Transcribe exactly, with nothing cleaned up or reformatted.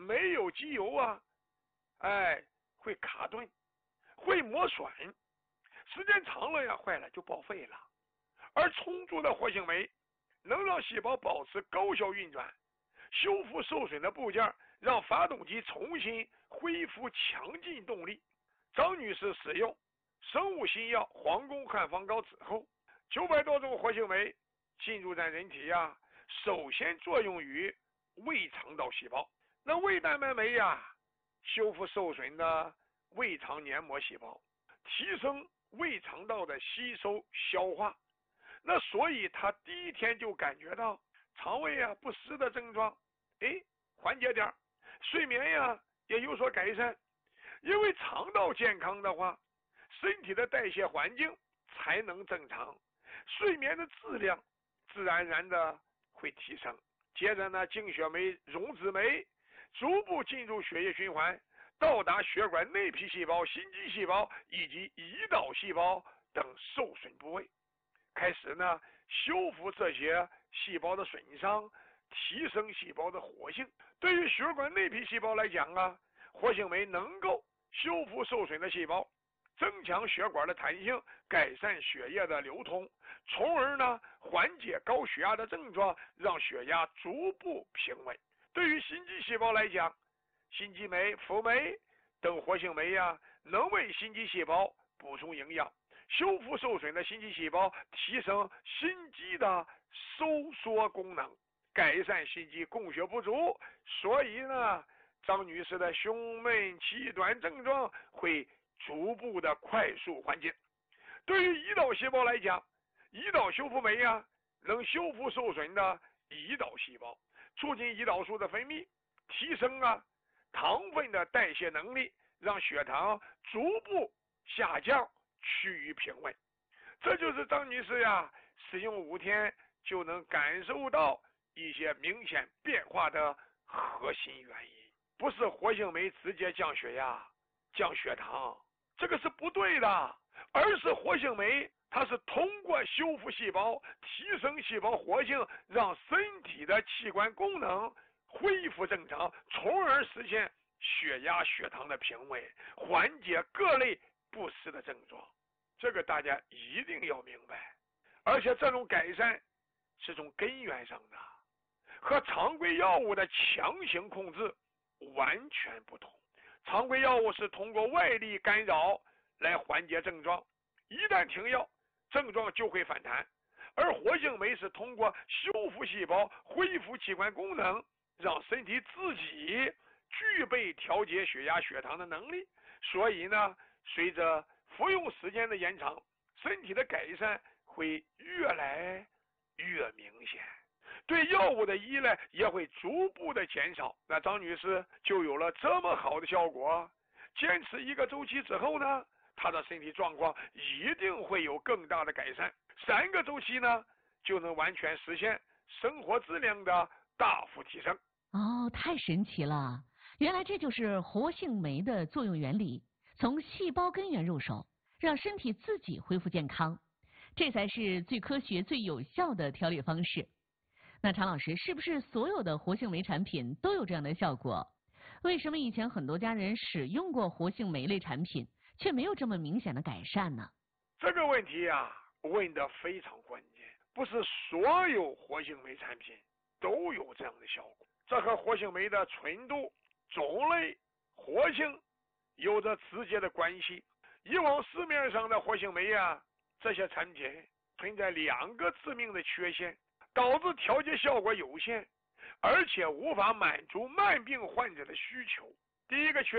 没有机油啊，哎，会卡顿，会磨损，时间长了呀，坏了就报废了。而充足的活性酶能让细胞保持高效运转，修复受损的部件，让发动机重新恢复强劲动力。张女士使用生物新药黄宫汉方膏之后，九百多种活性酶进入在人体呀，首先作用于胃肠道细胞。那胃蛋白酶呀，修复受损的胃肠黏膜细胞，提升胃肠道的吸收消化。那所以他第一天就感觉到肠胃啊不适的症状，哎，缓解点，睡眠呀也有所改善。因为肠道健康的话，身体的代谢环境才能正常，睡眠的质量自然而然的会提升。接着呢，净血酶、溶脂酶逐步进入血液循环，到达血管内皮细胞、心肌细胞以及胰岛细胞等受损部位，开始呢修复这些细胞的损伤，提升细胞的活性。对于血管内皮细胞来讲啊，活性酶能够修复受损的细胞，增强血管的弹性，改善血液的流通，从而呢缓解高血压的症状，让血压逐步平稳。对于心肌细胞来讲，心肌酶、辅酶等活性酶呀，能为心肌细胞补充营养，修复受损的心肌细胞，提升心肌的收缩功能，改善心肌供血不足。所以呢，张女士的胸闷气短症状会逐步的快速缓解。对于胰岛细胞来讲，胰岛修复酶呀，能修复受损的胰岛细胞，促进胰岛素的分泌，提升啊糖分的代谢能力，让血糖逐步下降，趋于平稳。这就是张女士呀使用五天就能感受到一些明显变化的核心原因。不是活性酶直接降血压、降血糖，这个是不对的，而是活性酶它是通过修复细胞，提升细胞活性，让身体的器官功能恢复正常，从而实现血压血糖的平稳，缓解各类不适的症状。这个大家一定要明白。而且这种改善是从根源上的，和常规药物的强行控制完全不同。常规药物是通过外力干扰来缓解症状，一旦停药，症状就会反弹。而活性酶是通过修复细胞，恢复器官功能，让身体自己具备调节血压血糖的能力。所以呢，随着服用时间的延长，身体的改善会越来越明显，对药物的依赖也会逐步的减少。那张女士就有了这么好的效果。坚持一个周期之后呢，她的身体状况一定会有更大的改善。三个周期呢，就能完全实现生活质量的大幅提升。 哦，太神奇了！原来这就是活性酶的作用原理，从细胞根源入手，让身体自己恢复健康，这才是最科学、最有效的调理方式。那常老师，是不是所有的活性酶产品都有这样的效果？为什么以前很多家人使用过活性酶类产品，却没有这么明显的改善呢？ 这个问题啊，问得非常关键。不是所有活性酶产品都有这样的效果，这和活性酶的纯度、种类、活性有着直接的关系。以往市面上的活性酶啊，这些产品存在两个致命的缺陷，导致调节效果有限，而且无法满足慢病患者的需求。第一个缺